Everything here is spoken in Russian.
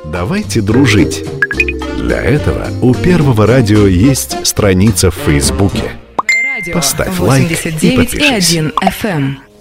Давайте дружить. Для этого у Первого радио есть страница в Фейсбуке. Поставь лайк и подпишись. 89,1 FM.